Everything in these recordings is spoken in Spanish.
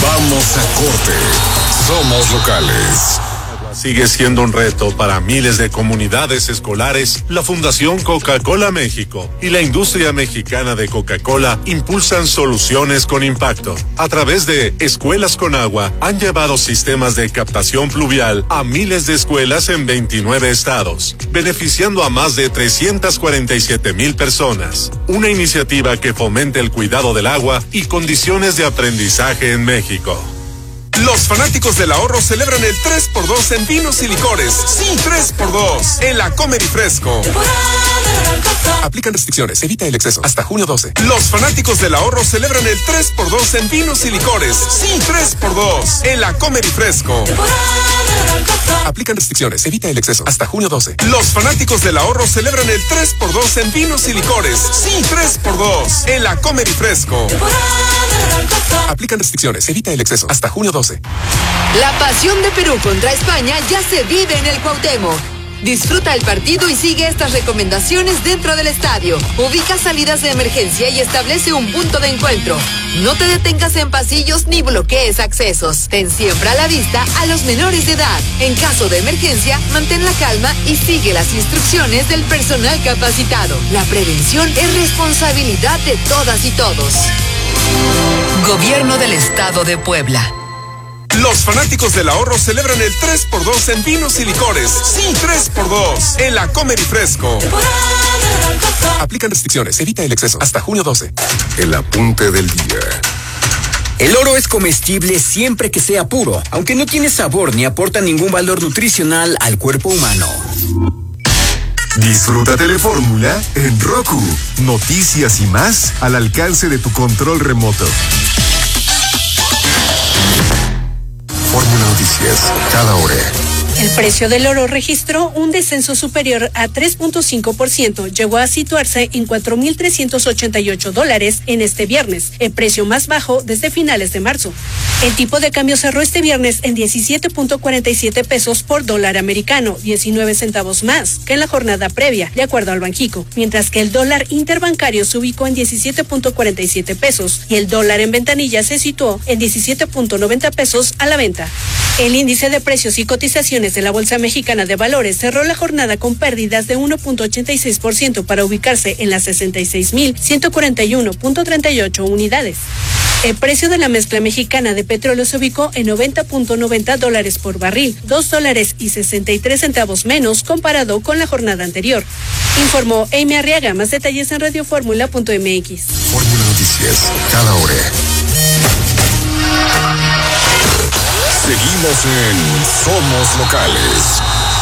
Vamos a corte. Somos locales. Sigue siendo un reto para miles de comunidades escolares. La Fundación Coca-Cola México y la industria mexicana de Coca-Cola impulsan soluciones con impacto. A través de Escuelas con Agua, han llevado sistemas de captación pluvial a miles de escuelas en 29 estados, beneficiando a más de 347,000 personas. Una iniciativa que fomenta el cuidado del agua y condiciones de aprendizaje en México. Los fanáticos del ahorro celebran el 3x2 en vinos y licores. Sí, 3x2 en la Comer y Fresco. Aplican restricciones, evita el exceso. Hasta junio 12. Los fanáticos del ahorro celebran el 3x2 en vinos y licores. Sí, 3x2 en la Comer y Fresco. Aplican restricciones, evita el exceso. Hasta junio 12. Los fanáticos del ahorro celebran el 3x2 en vinos y licores. Sí, 3x2 en la Comer y Fresco. Aplican restricciones, evita el exceso. Hasta junio 12. La pasión de Perú contra España ya se vive en el Cuauhtémoc. Disfruta el partido y sigue estas recomendaciones dentro del estadio. Ubica salidas de emergencia y establece un punto de encuentro. No te detengas en pasillos ni bloquees accesos. Ten siempre a la vista a los menores de edad. En caso de emergencia, mantén la calma y sigue las instrucciones del personal capacitado. La prevención es responsabilidad de todas y todos. Gobierno del Estado de Puebla. Los fanáticos del ahorro celebran el 3x2 en vinos y licores. Sí, 3x2 en la Comer y Fresco. Aplican restricciones, evita el exceso. Hasta junio 12. El apunte del día. El oro es comestible siempre que sea puro, aunque no tiene sabor ni aporta ningún valor nutricional al cuerpo humano. Disfruta Telefórmula en Roku. Noticias y más al alcance de tu control remoto. Fórmula Noticias, cada hora. El precio del oro registró un descenso superior a 3.5%. Llegó a situarse en $4,388 en este viernes, el precio más bajo desde finales de marzo. El tipo de cambio cerró este viernes en 17.47 pesos por dólar americano, 19 centavos más que en la jornada previa, de acuerdo al Banxico, mientras que el dólar interbancario se ubicó en 17.47 pesos y el dólar en ventanilla se situó en 17.90 pesos a la venta. El índice de precios y cotizaciones de la Bolsa Mexicana de Valores cerró la jornada con pérdidas de 1.86% para ubicarse en las 66,141.38 unidades. El precio de la mezcla mexicana de petróleo se ubicó en $90.90 por barril, $2.63 menos comparado con la jornada anterior. Informó Amy Arriaga. Más detalles en radioformula.mx. Fórmula Noticias, cada hora. Seguimos en Somos Locales.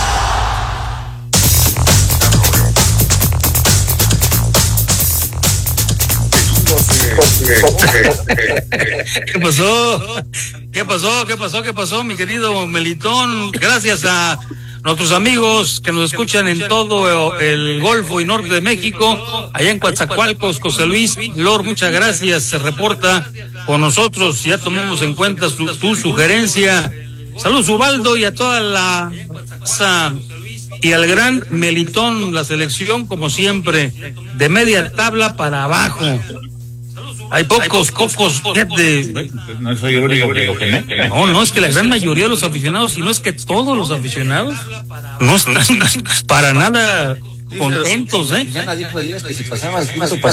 ¿Qué pasó? ¿Qué pasó, mi querido Melitón? Gracias a nuestros amigos que nos escuchan en todo el Golfo y Norte de México, allá en Coatzacoalcos, José Luis, Lor, muchas gracias, se reporta con nosotros, ya tomamos en cuenta tu sugerencia. Saludos, Ubaldo, y a toda la y al gran Melitón, la selección, como siempre, de media tabla para abajo. Hay pocos de... No soy el único que No, es que la gran mayoría de los aficionados, y no es que todos los aficionados, no están para nada contentos, ¿eh? Ya nadie dijo Dios que si pasaba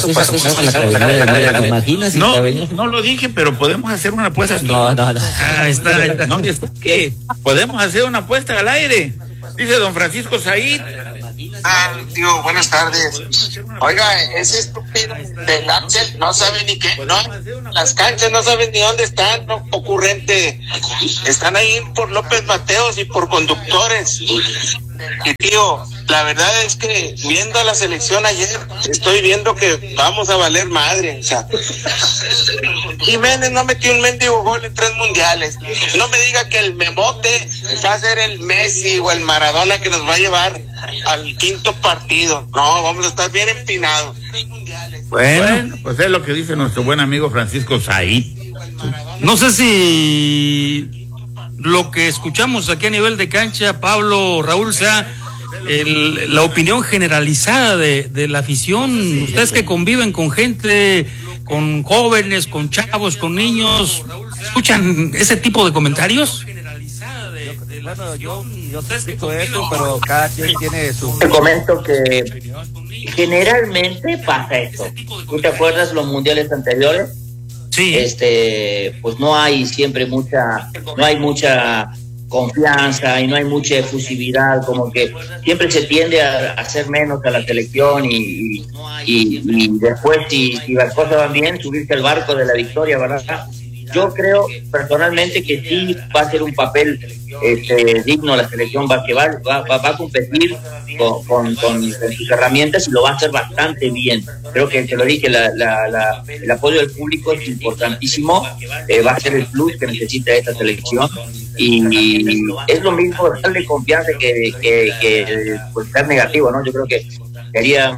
la imaginas. No lo dije, pero podemos hacer una apuesta. No. Ahí está. No, ¿qué? Podemos hacer una apuesta al aire. Dice don Francisco Said. Tío, buenas tardes. Oiga, ese estúpido del Axel no sabe ni qué, no, las canchas no saben ni dónde están, no, ocurrente. Están ahí por López Mateos y por Conductores. Y tío, la verdad es que viendo a la selección ayer, estoy viendo que vamos a valer madre. O sea, Jiménez no metió un mendigo gol en 3 mundiales. No me diga que el Memote va a ser el Messi o el Maradona que nos va a llevar al 5º partido. No, vamos a estar bien empinados. Bueno, pues es lo que dice nuestro buen amigo Francisco Said. No sé si lo que escuchamos aquí a nivel de cancha, Pablo, Raúl, sea la opinión generalizada de la afición. Ustedes que conviven con gente, con jóvenes, con chavos, con niños, ¿Escuchan ese tipo de comentarios? Bueno, yo escucho eso, pero cada quien tiene su... Te comento que generalmente pasa esto. ¿Tú te acuerdas los mundiales anteriores? Sí. Pues no hay mucha confianza y no hay mucha efusividad, como que siempre se tiende a hacer menos a la selección y después si las cosas van bien, subirse al barco de la victoria, ¿verdad? Yo creo personalmente que sí va a ser un papel digno la selección, va a competir con sus herramientas y lo va a hacer bastante bien. Creo que te lo dije, el apoyo del público es importantísimo, va a ser el plus que necesita esta selección y es lo mismo darle confianza que pues, ser negativo, ¿no? Yo creo que sería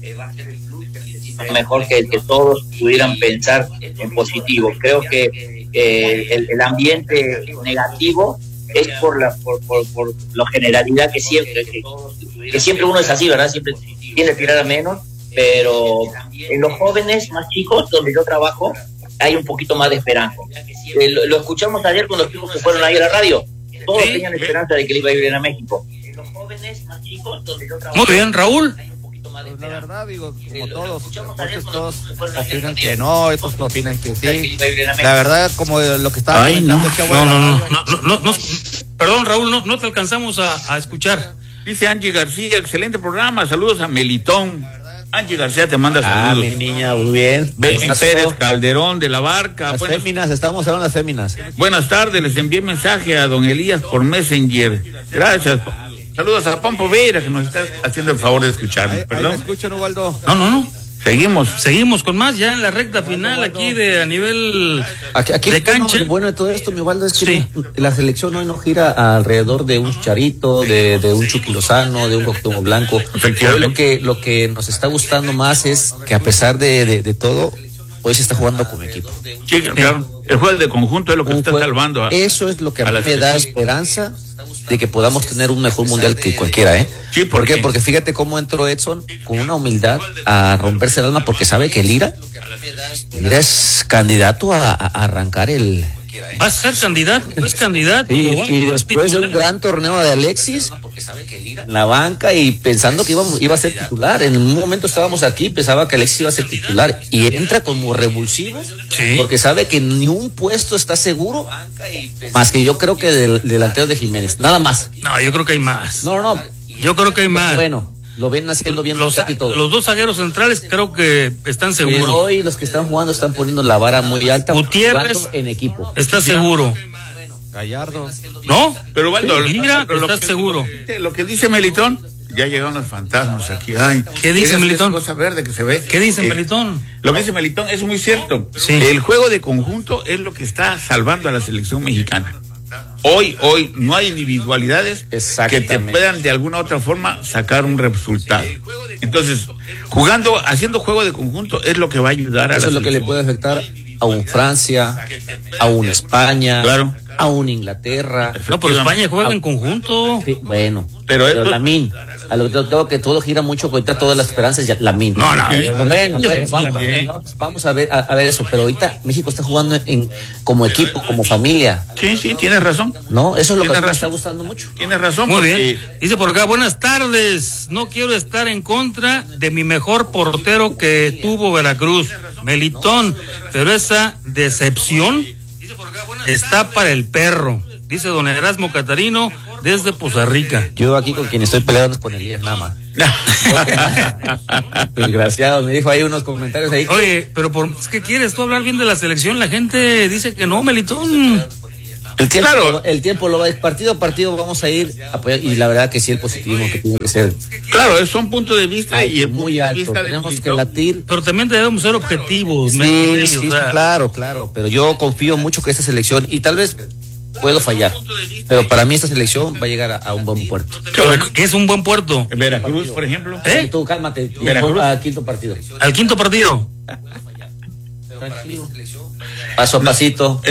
mejor que todos pudieran pensar en positivo. Creo que el ambiente negativo es por la generalidad que siempre uno es así, ¿verdad? Siempre tiende a tirar a menos, pero en los jóvenes más chicos donde yo trabajo hay un poquito más de esperanza. Lo escuchamos ayer con los chicos que fueron ahí a la radio, todos tenían esperanza de que le iba a ir bien a México. En los jóvenes más chicos donde yo trabajo. Muy bien, Raúl. La verdad, digo, como todos opinan que no, estos opinan que sí. La verdad, como lo que estaba comentando, no. Perdón, Raúl, no te alcanzamos a escuchar. Dice Angie García, excelente programa, saludos a Melitón. Angie García te manda saludos. Mi niña, muy bien. Betty Pérez Calderón de la Barca. Las féminas, estamos hablando de las féminas. Buenas tardes, les envié mensaje a don Elías por Messenger. Gracias. Saludos a Pompo Vera, que nos está haciendo el favor de escucharnos. ¿Perdón? ¿Me escuchan, Ubaldo? No. Seguimos con más ya en la recta final aquí a nivel aquí de cancha. Lo bueno de todo esto, mi Ubaldo, es que la selección hoy no gira alrededor de un Chicharito, de un Chucky Lozano, de un Cuauhtémoc Blanco. Hoy lo que nos está gustando más es que a pesar de todo, hoy se está jugando como equipo. Sí, claro. El juego de conjunto es lo que está salvando. Eso es lo que a mí me da esperanza de que podamos tener un mejor mundial que cualquiera, ¿eh? Sí, ¿por qué? Porque fíjate cómo entró Edson con una humildad a romperse el alma, porque sabe que Lira es candidato a arrancar el... Va a ser candidato, es candidato. Y después de un gran torneo de Alexis, en la banca y pensando que iba a ser titular. En un momento estábamos aquí, pensaba que Alexis iba a ser titular y entra como revulsivo, porque sabe que ni un puesto está seguro, más que yo creo que del delantero de Jiménez, nada más. No, yo creo que hay más. No. Yo creo que hay más. Bueno, lo ven haciendo bien los dos zagueros centrales creo que están seguros. Pero hoy los que están jugando están poniendo la vara muy alta. Gutiérrez en equipo. Está seguro. Gallardo. ¿No? Pero Waldo, mira, estás seguro. Lo que dice Melitón, ya llegaron los fantasmas aquí. Ay, ¿qué dice Melitón? Cosa verde que se ve. ¿Qué dice Melitón? Lo que dice Melitón es muy cierto. Sí. El juego de conjunto es lo que está salvando a la selección mexicana. Hoy no hay individualidades que te puedan de alguna otra forma sacar un resultado. Entonces, haciendo juego de conjunto es lo que va a ayudar a eso es lo que le puede afectar a un Francia, a un España, claro, a un Inglaterra. No, pero España juega en conjunto. Sí, bueno, pero Lamine, a lo que todo gira mucho, ahorita todas las esperanzas ya Lamine. Vamos a ver eso, pero ahorita México está jugando como equipo, como familia. Sí, tienes razón. No, eso es lo que me está gustando mucho. Tienes razón. Muy bien. Dice por acá, buenas tardes. No quiero estar en contra de mi mejor portero que tuvo Veracruz, Melitón, pero esa decepción está para el perro, dice don Erasmo Catarino desde Poza Rica. Yo aquí con quien estoy peleando es con Elías nada más. Desgraciado, me dijo ahí unos comentarios ahí. Oye, pero ¿qué quieres tú hablar bien de la selección? La gente dice que no, Melitón. El tiempo lo va, partido a partido vamos a ir a apoyar, y la verdad que sí, el positivismo que tiene que ser. Claro, son puntos de vista y es muy alto. Tenemos que latir. Pero también debemos ser objetivos. Sí, claro, pero yo confío mucho que esta selección, y tal vez puedo fallar, pero para mí esta selección va a llegar a un buen puerto. ¿Qué es un buen puerto? Veracruz, por ejemplo. Tú cálmate. Al quinto partido. ¿Al quinto partido? Tranquilo. Paso a pasito.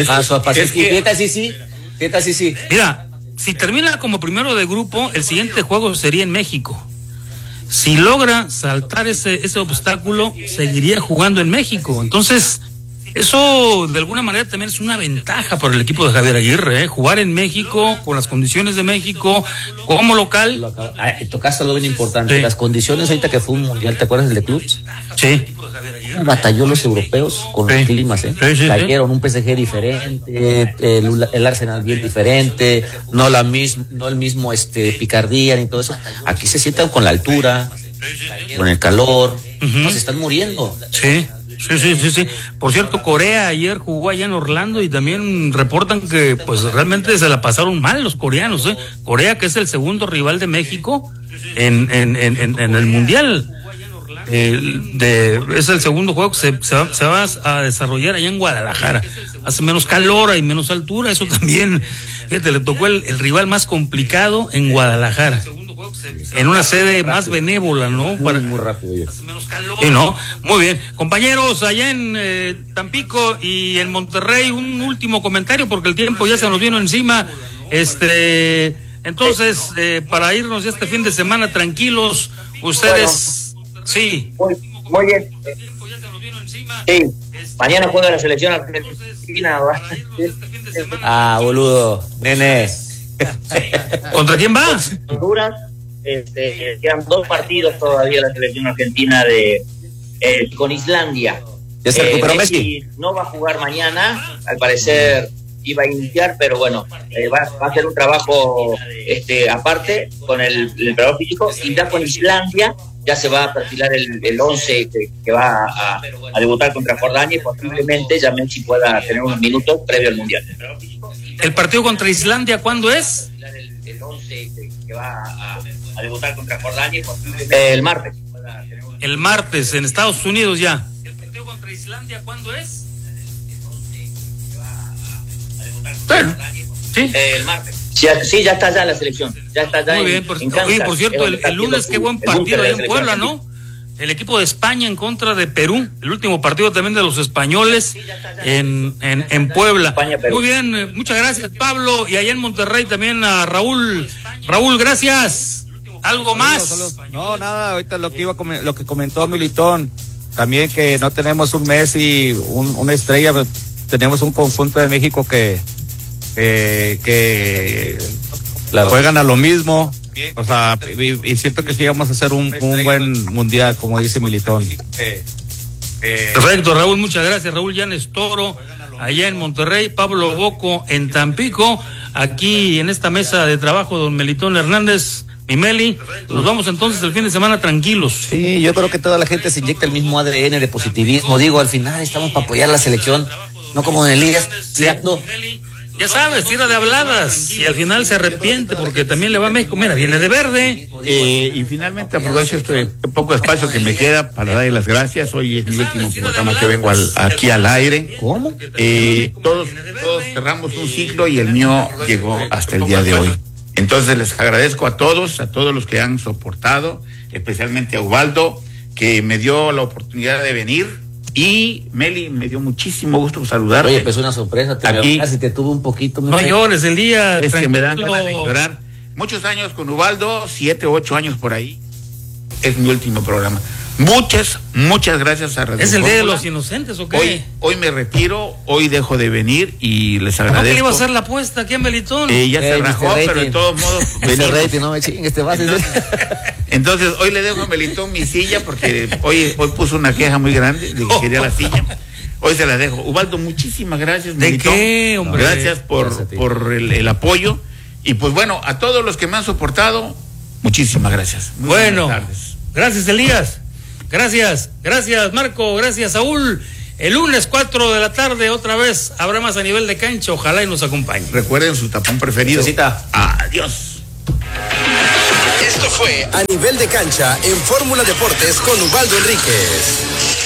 Sí. Mira, si termina como primero de grupo, el siguiente juego sería en México. Si logra saltar ese obstáculo, seguiría jugando en México. Entonces, Eso de alguna manera también es una ventaja para el equipo de Javier Aguirre, jugar en México, con las condiciones de México, como local. Tocaste algo bien importante, sí. Las condiciones ahorita que fue un mundial, ¿te acuerdas del de clubs? Sí. Batalló los europeos con los climas, cayeron un PSG diferente, el Arsenal bien diferente, no el mismo picardía ni todo eso. Aquí se sientan con la altura, con el calor, se están muriendo. Sí. Por cierto, Corea ayer jugó allá en Orlando y también reportan que pues realmente se la pasaron mal los coreanos, Corea, que es el segundo rival de México en el mundial. Es el segundo juego que se va a desarrollar allá en Guadalajara. Hace menos calor, hay menos altura, eso también. Fíjate, le tocó el rival más complicado en Guadalajara, en una sede más benévola, ¿no? Muy rápido. Sí, ¿no? Muy bien. Compañeros, allá en Tampico y en Monterrey, un último comentario porque el tiempo ya se nos vino encima. Entonces, para irnos ya este fin de semana tranquilos, ustedes... Sí. Muy bien. Sí. Mañana juega la selección argentina. Boludo. Nene. ¿Contra quién va? Honduras. Quedan 2 partidos todavía la selección argentina con Islandia. ¿Ya se recuperó Messi? No va a jugar mañana, al parecer iba a iniciar, pero bueno, va a hacer un trabajo aparte con el preparador físico, y ya con Islandia ya se va a perfilar el 11 que va a debutar contra Jordania, y posiblemente ya Messi pueda tener unos minutos previo al Mundial. ¿El partido contra Islandia cuándo es? El 11 que va a debutar contra Jordania, posiblemente el martes. El martes, en Estados Unidos ya. ¿El partido contra Islandia cuándo es? Bueno, sí. El martes. Sí, ya está ya la selección. Ya está ya. Muy bien, por cierto, el lunes qué buen partido ahí en Puebla, ¿no? El equipo de España en contra de Perú, el último partido también de los españoles en Puebla. Muy bien, muchas gracias, Pablo, y allá en Monterrey también a Raúl. Raúl, gracias. ¿Algo más? No, nada, ahorita lo que comentó Militón, también que no tenemos un Messi, una estrella, tenemos un conjunto de México que juegan a lo mismo. O sea, y siento que sí vamos a hacer un buen mundial, como dice Militón. Perfecto, Raúl, muchas gracias. Raúl Llanes Toro, allá en Monterrey, Pablo Boco en Tampico, aquí en esta mesa de trabajo, don Melitón Hernández, mi Meli. Nos vamos entonces el fin de semana tranquilos. Sí, yo creo que toda la gente se inyecta el mismo ADN de positivismo. Digo, al final estamos para apoyar a la selección, no como en Elías. Ya sabes, tira de habladas y al final se arrepiente porque también le va a México. Mira, viene de verde. Y finalmente aprovecho este poco espacio que me queda para darle las gracias. Hoy es mi último programa que vengo aquí al aire. ¿Cómo? Todos cerramos un ciclo y el mío llegó hasta el día de hoy. Entonces les agradezco a todos los que han soportado, especialmente a Ubaldo, que me dio la oportunidad de venir. Y Meli, me dio muchísimo gusto saludarte. Oye, pues una sorpresa, casi te tuve un poquito. No llores el día. Es que me dan ganas de llorar. Muchos años con Ubaldo, 7, 8 años por ahí. Es mi último programa. Muchas gracias a Radio ¿Es el Día de los Inocentes o qué? Hoy me retiro, hoy dejo de venir y les agradezco. ¿Cómo que iba a hacer la apuesta aquí en Melitón? Ya se rajó, pero de todos modos... no me chingues, te vas. Entonces, hoy le dejo a Melitón mi silla porque hoy puso una queja muy grande de que quería la silla. Hoy se la dejo. Ubaldo, muchísimas gracias, Melitón. ¿De qué, hombre? Gracias por el apoyo. Y pues bueno, a todos los que me han soportado, muchísimas gracias. Muy buenas tardes. Gracias, Elías. Gracias, Marco, gracias, Saúl. El lunes 4 de la tarde otra vez habrá más a nivel de cancha, ojalá y nos acompañe. Recuerden su tapón preferido. Adiós. Esto fue A Nivel de Cancha en Fórmula Deportes con Ubaldo Enríquez.